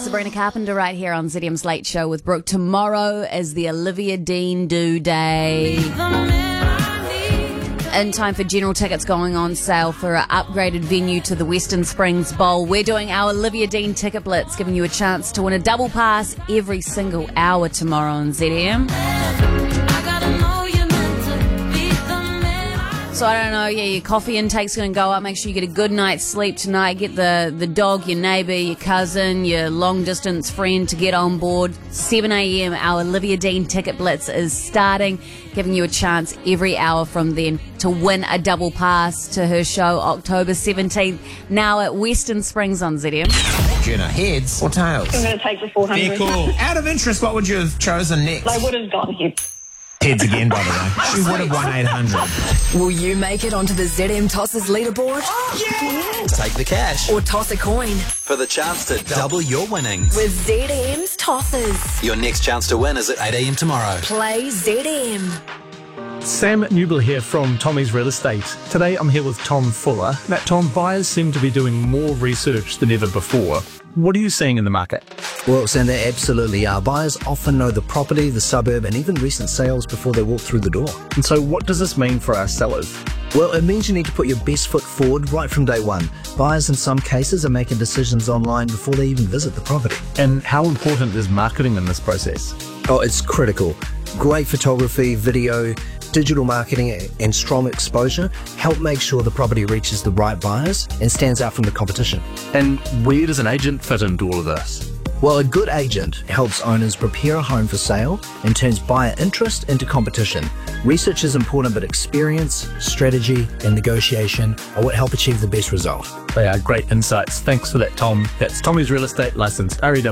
Sabrina Carpenter right here on ZM's Late Show with Brooke. Tomorrow is the Olivia Dean due day. In time for general tickets going on sale for an upgraded venue to the Western Springs Bowl. We're doing our Olivia Dean Ticket Blitz, giving you a chance to win a double pass every single hour tomorrow on ZM. So I don't know, your coffee intake's going to go up. Make sure you get a good night's sleep tonight. Get the dog, your neighbour, your cousin, your long-distance friend to get on board. 7 a.m, our Olivia Dean Ticket Blitz is starting, giving you a chance every hour from then to win a double pass to her show October 17th, now at Western Springs on ZM. Jenna, heads or tails? I'm going to take the 400. Very cool. Out of interest, what would you have chosen next? I would have gone heads. Heads again, by the way. She would have won 800. Will you make it onto the ZM Tosses leaderboard? Yeah! Take the cash Or toss a coin for the chance to double your winnings. with ZM's Tosses. Your next chance to win is at 8 a.m. tomorrow. Play ZM. Sam Newble here from Tommy's Real Estate. Today I'm here with Tom Fuller. Now, Tom, buyers seem to be doing more research than ever before. What are you seeing in the market? Well, Sam, they absolutely are. Buyers often know the property, the suburb, and even recent sales before they walk through the door. And so what does this mean for our sellers? Well, it means you need to put your best foot forward right from day one. Buyers in some cases are making decisions online before they even visit the property. And how important is marketing in this process? Oh, it's critical. Great photography, video, digital marketing, and strong exposure help make sure the property reaches the right buyers and stands out from the competition. And where does an agent fit into all of this? Well, a good agent helps owners prepare a home for sale and turns buyer interest into competition. Research is important, but experience, strategy, and negotiation are what help achieve the best result. They are great insights. Thanks for that, Tom. That's Tommy's Real Estate, licensed REW